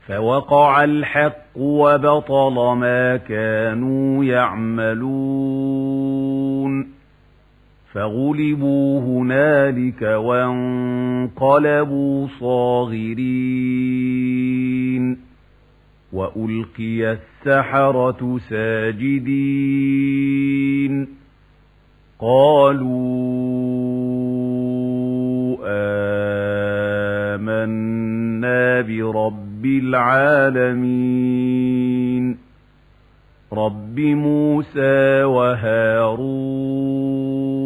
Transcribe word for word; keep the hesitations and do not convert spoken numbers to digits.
فوقع الحق وبطل ما كانوا يعملون فغلبوا هنالك وانقلبوا صاغرين وألقي السحرة ساجدين قالوا آمنا برب العالمين رب موسى وهارون